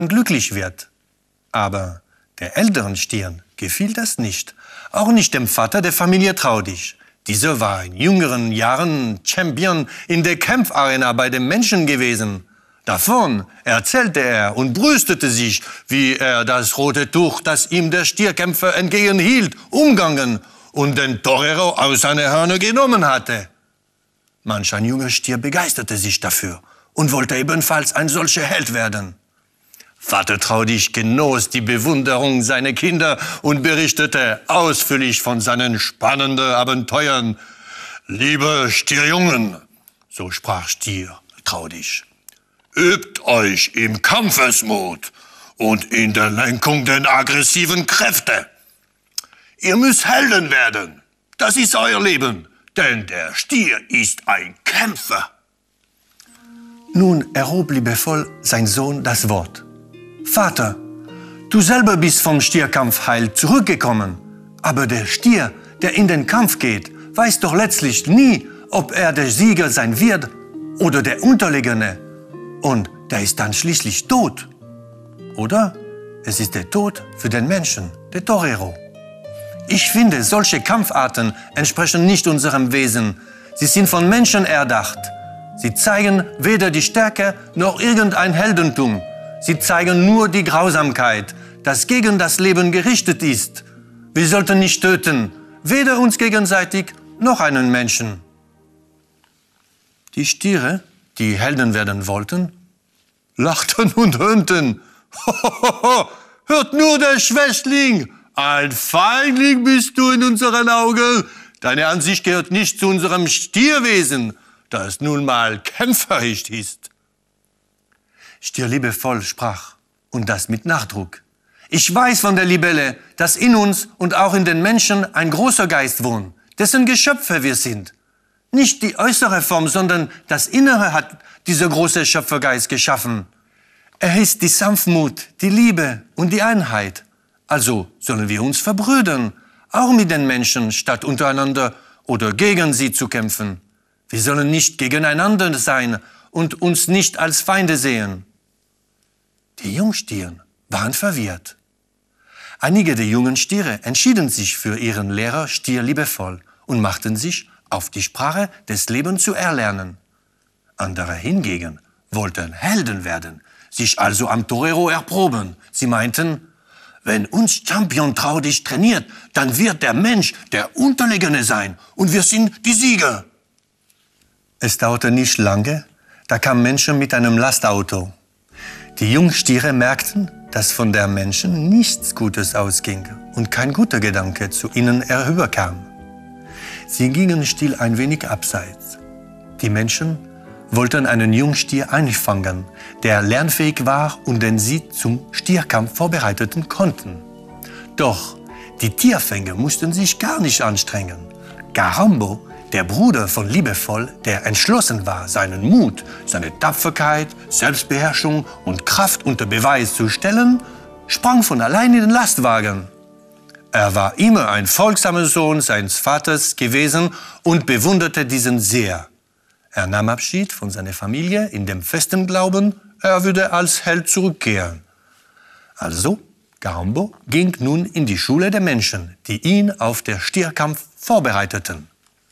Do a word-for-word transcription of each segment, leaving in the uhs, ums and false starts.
glücklich wird. Aber der älteren Stier gefiel das nicht. Auch nicht dem Vater der Familie Traudig. Dieser war in jüngeren Jahren Champion in der Kampfarena bei den Menschen gewesen. Davon erzählte er und brüstete sich, wie er das rote Tuch, das ihm der Stierkämpfer entgegenhielt, umgangen und den Torero aus seiner Hörner genommen hatte. Manch ein junger Stier begeisterte sich dafür und wollte ebenfalls ein solcher Held werden. Vater Traudig genoss die Bewunderung seiner Kinder und berichtete ausführlich von seinen spannenden Abenteuern. »Liebe Stierjungen«, so sprach Stier Traudig, »übt euch im Kampfesmut und in der Lenkung der aggressiven Kräfte. Ihr müsst Helden werden, das ist euer Leben, denn der Stier ist ein Kämpfer.« Nun erhob liebevoll sein Sohn das Wort. »Vater, du selber bist vom Stierkampf heil zurückgekommen. Aber der Stier, der in den Kampf geht, weiß doch letztlich nie, ob er der Sieger sein wird oder der Unterlegene. Und der ist dann schließlich tot. Oder? Es ist der Tod für den Menschen, der Torero. Ich finde, solche Kampfarten entsprechen nicht unserem Wesen. Sie sind von Menschen erdacht. Sie zeigen weder die Stärke noch irgendein Heldentum. Sie zeigen nur die Grausamkeit, das gegen das Leben gerichtet ist. Wir sollten nicht töten, weder uns gegenseitig noch einen Menschen.« Die Stiere, die Helden werden wollten, lachten und höhnten. »Hohoho, hört nur der Schwächling! Ein Feigling bist du in unseren Augen. Deine Ansicht gehört nicht zu unserem Stierwesen, das nun mal kämpferisch ist.« Stier liebevoll sprach, und das mit Nachdruck. »Ich weiß von der Libelle, dass in uns und auch in den Menschen ein großer Geist wohnt, dessen Geschöpfe wir sind. Nicht die äußere Form, sondern das Innere hat dieser große Schöpfergeist geschaffen. Er ist die Sanftmut, die Liebe und die Einheit. Also sollen wir uns verbrüdern, auch mit den Menschen, statt untereinander oder gegen sie zu kämpfen. Wir sollen nicht gegeneinander sein und uns nicht als Feinde sehen.« Die Jungstiere waren verwirrt. Einige der jungen Stiere entschieden sich für ihren Lehrer Stier liebevoll und machten sich auf die Sprache des Lebens zu erlernen. Andere hingegen wollten Helden werden, sich also am Torero erproben. Sie meinten, wenn uns Champion Traudig trainiert, dann wird der Mensch der Unterlegene sein und wir sind die Sieger. Es dauerte nicht lange, da kamen Menschen mit einem Lastauto. Die Jungstiere merkten, dass von der Menschen nichts Gutes ausging und kein guter Gedanke zu ihnen herüberkam. Sie gingen still ein wenig abseits. Die Menschen wollten einen Jungstier einfangen, der lernfähig war und den sie zum Stierkampf vorbereiten konnten. Doch die Tierfänger mussten sich gar nicht anstrengen. Carambo, der Bruder von Liebevoll, der entschlossen war, seinen Mut, seine Tapferkeit, Selbstbeherrschung und Kraft unter Beweis zu stellen, sprang von allein in den Lastwagen. Er war immer ein folgsamer Sohn seines Vaters gewesen und bewunderte diesen sehr. Er nahm Abschied von seiner Familie in dem festen Glauben, er würde als Held zurückkehren. Also, Carambo ging nun in die Schule der Menschen, die ihn auf den Stierkampf vorbereiteten.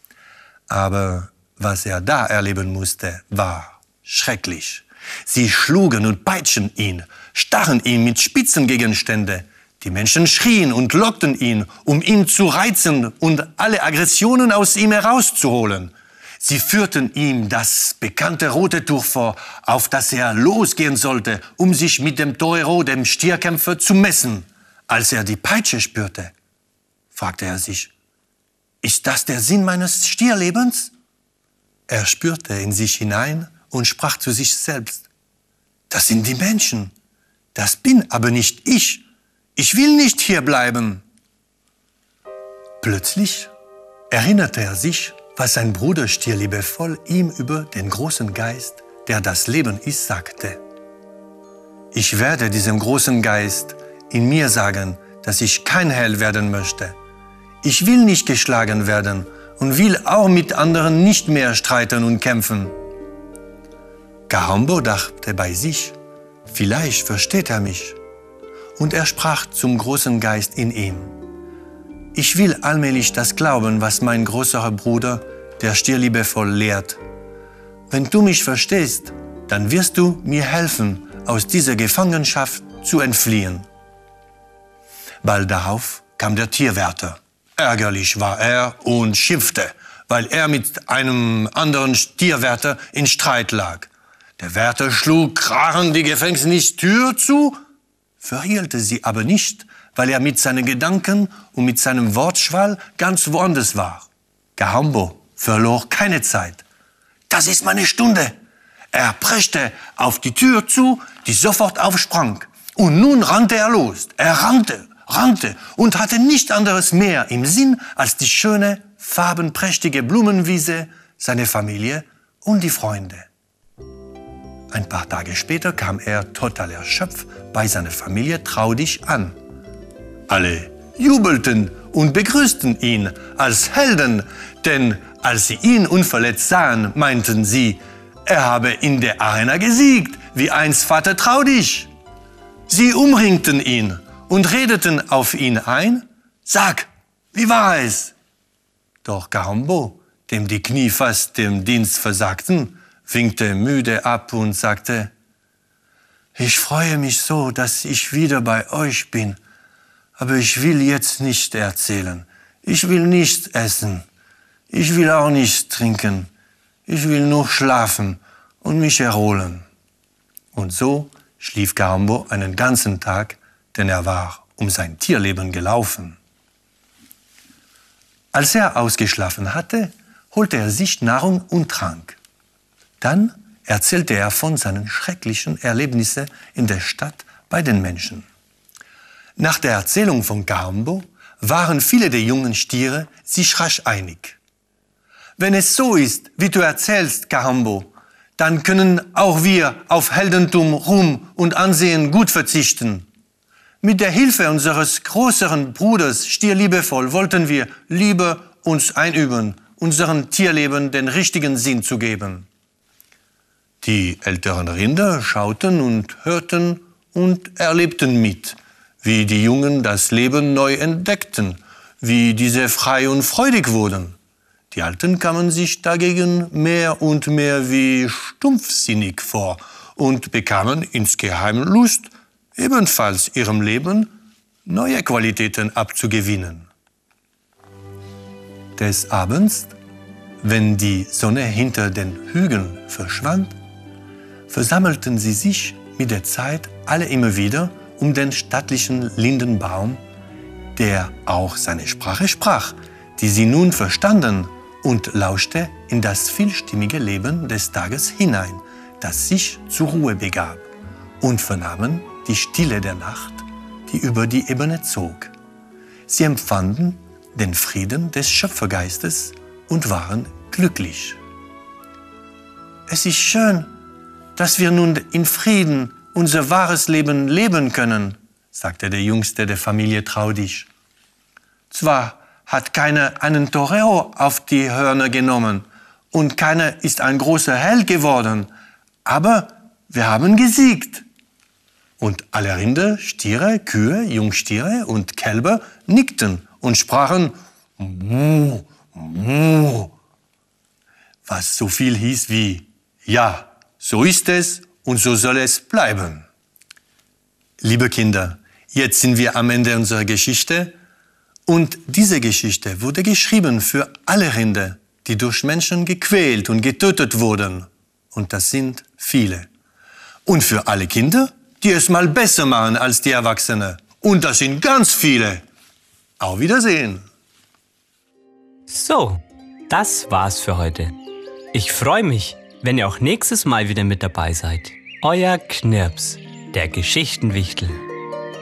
Aber was er da erleben musste, war schrecklich. Sie schlugen und peitschten ihn, stachen ihn mit spitzen Gegenständen. Die Menschen schrien und lockten ihn, um ihn zu reizen und alle Aggressionen aus ihm herauszuholen. Sie führten ihm das bekannte rote Tuch vor, auf das er losgehen sollte, um sich mit dem Torero, dem Stierkämpfer, zu messen. Als er die Peitsche spürte, fragte er sich, ist das der Sinn meines Stierlebens? Er spürte in sich hinein und sprach zu sich selbst, das sind die Menschen, das bin aber nicht ich, ich will nicht hier bleiben. Plötzlich erinnerte er sich, was sein Bruder Stier liebevoll ihm über den großen Geist, der das Leben ist, sagte. Ich werde diesem großen Geist in mir sagen, dass ich kein Held werden möchte. Ich will nicht geschlagen werden und will auch mit anderen nicht mehr streiten und kämpfen. Carambo dachte bei sich, Vielleicht versteht er mich. Und er sprach zum großen Geist in ihm: Ich will allmählich das glauben, was mein größerer Bruder, der Stier liebevoll, lehrt. Wenn du mich verstehst, dann wirst du mir helfen, aus dieser Gefangenschaft zu entfliehen. Bald darauf kam der Tierwärter. Ärgerlich war er und schimpfte, weil er mit einem anderen Tierwärter in Streit lag. Der Wärter schlug krachend die Gefängnistür zu, verhielte sie aber nicht, weil er mit seinen Gedanken und mit seinem Wortschwall ganz woanders war. Karambo verlor keine Zeit. Das ist meine Stunde. Er preschte auf die Tür zu, die sofort aufsprang. Und nun rannte er los. Er rannte, rannte und hatte nichts anderes mehr im Sinn als die schöne, farbenprächtige Blumenwiese, seine Familie und die Freunde. Ein paar Tage später kam er total erschöpft bei seiner Familie Traudig an. Alle jubelten und begrüßten ihn als Helden, denn als sie ihn unverletzt sahen, meinten sie, er habe in der Arena gesiegt, wie einst Vater Traudig. Sie umringten ihn und redeten auf ihn ein: Sag, wie war es? Doch Karambo, dem die Knie fast dem Dienst versagten, winkte müde ab und sagte: Ich freue mich so, dass ich wieder bei euch bin, aber ich will jetzt nicht erzählen. Ich will nicht essen. Ich will auch nicht trinken. Ich will nur schlafen und mich erholen. Und so schlief Karambo einen ganzen Tag, denn er war um sein Tierleben gelaufen. Als er ausgeschlafen hatte, holte er sich Nahrung und Trank. Dann erzählte er von seinen schrecklichen Erlebnissen in der Stadt bei den Menschen. Nach der Erzählung von Karambo waren viele der jungen Stiere sich rasch einig. Wenn es so ist, wie du erzählst, Karambo, dann können auch wir auf Heldentum, Ruhm und Ansehen gut verzichten. Mit der Hilfe unseres größeren Bruders Stier liebevoll wollten wir lieber uns einüben, unserem Tierleben den richtigen Sinn zu geben. Die älteren Rinder schauten und hörten und erlebten mit, wie die Jungen das Leben neu entdeckten, wie diese frei und freudig wurden. Die Alten kamen sich dagegen mehr und mehr wie stumpfsinnig vor und bekamen insgeheim Lust, ebenfalls ihrem Leben neue Qualitäten abzugewinnen. Des Abends, wenn die Sonne hinter den Hügeln verschwand, versammelten sie sich mit der Zeit alle immer wieder um den stattlichen Lindenbaum, der auch seine Sprache sprach, die sie nun verstanden, und lauschte in das vielstimmige Leben des Tages hinein, das sich zur Ruhe begab, und vernahmen die Stille der Nacht, die über die Ebene zog. Sie empfanden den Frieden des Schöpfergeistes und waren glücklich. Es ist schön, dass wir nun in Frieden unser wahres Leben leben können, sagte der Jüngste der Familie Traudig. Zwar hat keiner einen Torero auf die Hörner genommen und keiner ist ein großer Held geworden, aber wir haben gesiegt. Und alle Rinder, Stiere, Kühe, Jungstiere und Kälber nickten und sprachen Mu, Mu, was so viel hieß wie ja, so ist es und so soll es bleiben. Liebe Kinder, jetzt sind wir am Ende unserer Geschichte. Und diese Geschichte wurde geschrieben für alle Rinder, die durch Menschen gequält und getötet wurden. Und das sind viele. Und für alle Kinder, die es mal besser machen als die Erwachsenen. Und das sind ganz viele. Auf Wiedersehen. So, das war's für heute. Ich freue mich, wenn ihr auch nächstes Mal wieder mit dabei seid. Euer Knirps, der Geschichtenwichtel.